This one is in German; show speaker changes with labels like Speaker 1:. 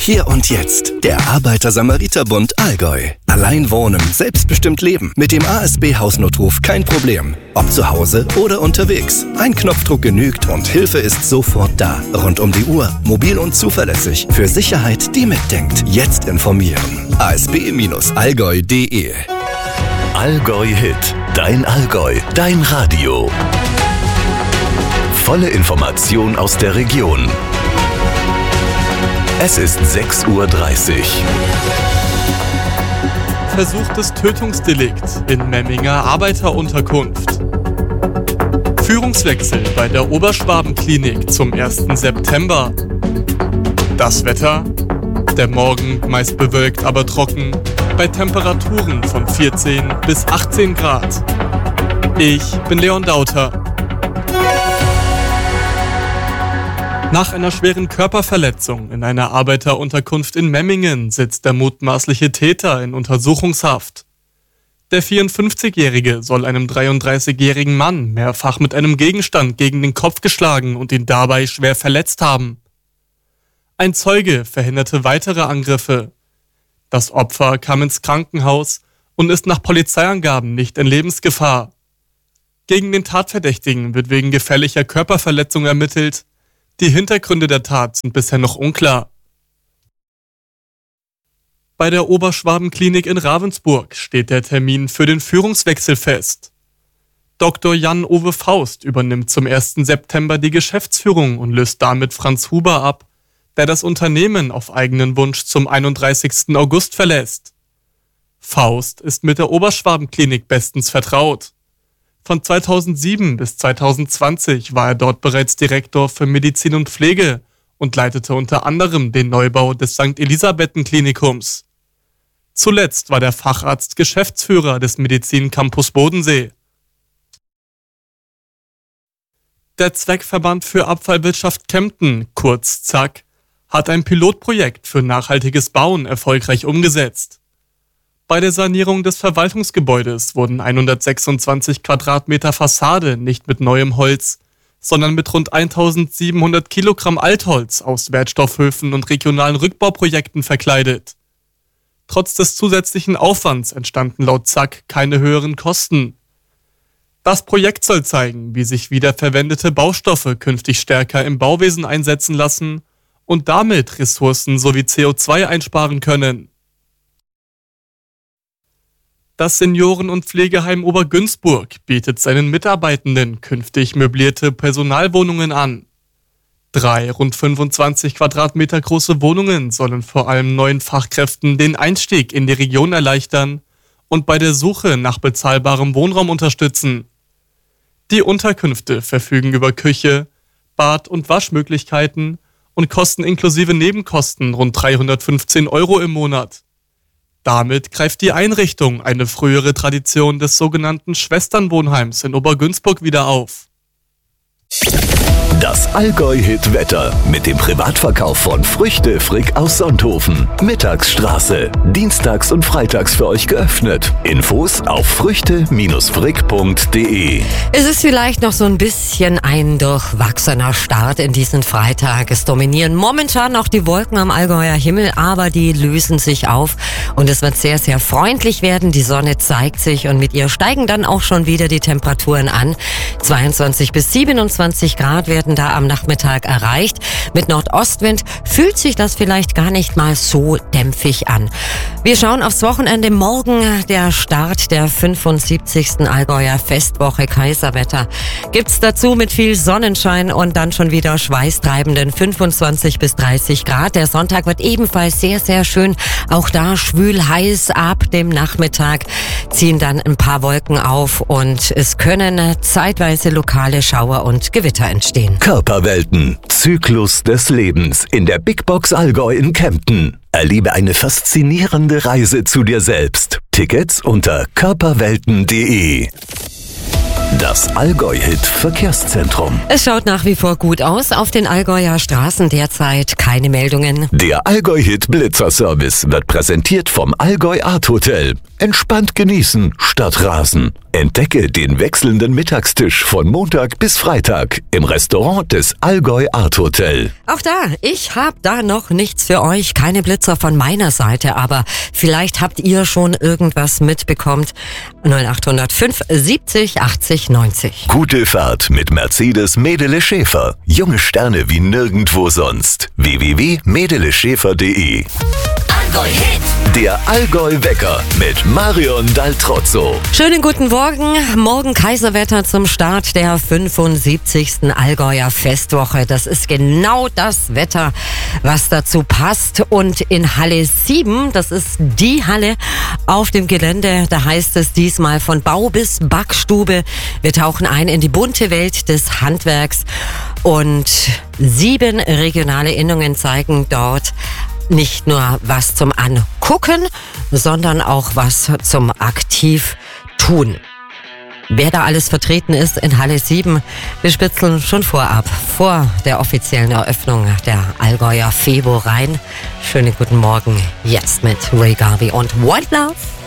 Speaker 1: Hier und jetzt, der Arbeiter-Samariter-Bund Allgäu. Allein wohnen, selbstbestimmt leben. Mit dem ASB-Hausnotruf kein Problem. Ob zu Hause oder unterwegs. Ein Knopfdruck genügt und Hilfe ist sofort da. Rund um die Uhr, mobil und zuverlässig. Für Sicherheit, die mitdenkt. Jetzt informieren. asb-allgäu.de.
Speaker 2: Allgäu Hit. Dein Allgäu. Dein Radio. Volle Information aus der Region. Es ist 6:30 Uhr.
Speaker 3: Versuchtes Tötungsdelikt in Memminger Arbeiterunterkunft. Führungswechsel bei der Oberschwabenklinik zum 1. September. Das Wetter? Der Morgen meist bewölkt, aber trocken, bei Temperaturen von 14 bis 18 Grad. Ich bin Leon Dauter. Nach einer schweren Körperverletzung in einer Arbeiterunterkunft in Memmingen sitzt der mutmaßliche Täter in Untersuchungshaft. Der 54-Jährige soll einem 33-jährigen Mann mehrfach mit einem Gegenstand gegen den Kopf geschlagen und ihn dabei schwer verletzt haben. Ein Zeuge verhinderte weitere Angriffe. Das Opfer kam ins Krankenhaus und ist nach Polizeiangaben nicht in Lebensgefahr. Gegen den Tatverdächtigen wird wegen gefährlicher Körperverletzung ermittelt. Die Hintergründe der Tat sind bisher noch unklar. Bei der Oberschwabenklinik in Ravensburg steht der Termin für den Führungswechsel fest. Dr. Jan-Ove Faust übernimmt zum 1. September die Geschäftsführung und löst damit Franz Huber ab, der das Unternehmen auf eigenen Wunsch zum 31. August verlässt. Faust ist mit der Oberschwabenklinik bestens vertraut. Von 2007 bis 2020 war er dort bereits Direktor für Medizin und Pflege und leitete unter anderem den Neubau des St. Elisabethen-Klinikums. Zuletzt war der Facharzt Geschäftsführer des Medizin-Campus Bodensee. Der Zweckverband für Abfallwirtschaft Kempten, kurz ZAK, hat ein Pilotprojekt für nachhaltiges Bauen erfolgreich umgesetzt. Bei der Sanierung des Verwaltungsgebäudes wurden 126 Quadratmeter Fassade nicht mit neuem Holz, sondern mit rund 1700 Kilogramm Altholz aus Wertstoffhöfen und regionalen Rückbauprojekten verkleidet. Trotz des zusätzlichen Aufwands entstanden laut ZAK keine höheren Kosten. Das Projekt soll zeigen, wie sich wiederverwendete Baustoffe künftig stärker im Bauwesen einsetzen lassen und damit Ressourcen sowie CO2 einsparen können. Das Senioren- und Pflegeheim Obergünzburg bietet seinen Mitarbeitenden künftig möblierte Personalwohnungen an. 3 rund 25 Quadratmeter große Wohnungen sollen vor allem neuen Fachkräften den Einstieg in die Region erleichtern und bei der Suche nach bezahlbarem Wohnraum unterstützen. Die Unterkünfte verfügen über Küche, Bad- und Waschmöglichkeiten und kosten inklusive Nebenkosten rund 315 € im Monat. Damit greift die Einrichtung eine frühere Tradition des sogenannten Schwesternwohnheims in Obergünzburg wieder auf.
Speaker 2: Das Allgäu-Hit-Wetter mit dem Privatverkauf von Früchte Frick aus Sonthofen. Mittagsstraße. Dienstags und freitags für euch geöffnet. Infos auf früchte-frick.de.
Speaker 4: Es ist vielleicht noch so ein bisschen ein durchwachsener Start in diesen Freitag. Es dominieren momentan noch die Wolken am Allgäuer Himmel, aber die lösen sich auf und es wird sehr, sehr freundlich werden. Die Sonne zeigt sich und mit ihr steigen dann auch schon wieder die Temperaturen an. 22 bis 27 Grad werden da am Nachmittag erreicht. Mit Nordostwind fühlt sich das vielleicht gar nicht mal so dämpfig an. Wir schauen aufs Wochenende. Morgen der Start der 75. Allgäuer Festwoche Kaiserwetter. Gibt's dazu mit viel Sonnenschein und dann schon wieder schweißtreibenden 25 bis 30 Grad. Der Sonntag wird ebenfalls sehr, sehr schön. Auch da schwül heiß. Ab dem Nachmittag ziehen dann ein paar Wolken auf und es können zeitweise lokale Schauer und Gewitter entstehen.
Speaker 2: Körperwelten. Zyklus des Lebens in der Big Box Allgäu in Kempten. Erlebe eine faszinierende Reise zu dir selbst. Tickets unter körperwelten.de. Das Allgäu-Hit-Verkehrszentrum.
Speaker 4: Es schaut nach wie vor gut aus. Auf den Allgäuer Straßen derzeit keine Meldungen.
Speaker 2: Der Allgäu-Hit-Blitzer-Service wird präsentiert vom Allgäu Art Hotel. Entspannt genießen statt rasen. Entdecke den wechselnden Mittagstisch von Montag bis Freitag im Restaurant des Allgäu Art Hotel.
Speaker 4: Auch da, ich habe da noch nichts für euch, keine Blitzer von meiner Seite, aber vielleicht habt ihr schon irgendwas mitbekommen. 0805 70 80 90.
Speaker 2: Gute Fahrt mit Mercedes Medele Schäfer. Junge Sterne wie nirgendwo sonst. www.medeleschäfer.de.
Speaker 5: Allgäu Hit.
Speaker 2: Der Allgäu-Wecker mit Marion Daltrozzo.
Speaker 4: Schönen guten Morgen. Morgen Kaiserwetter zum Start der 75. Allgäuer Festwoche. Das ist genau das Wetter, was dazu passt. Und in Halle 7, das ist die Halle auf dem Gelände, da heißt es diesmal von Bau bis Backstube. Wir tauchen ein in die bunte Welt des Handwerks. Und 7 regionale Innungen zeigen dort nicht nur was zum Angucken, sondern auch was zum Aktiv-Tun. Wer da alles vertreten ist in Halle 7, wir spitzeln schon vorab, vor der offiziellen Eröffnung der Allgäuer Febo rein. Schönen guten Morgen, jetzt mit Ray Garvey und White Love.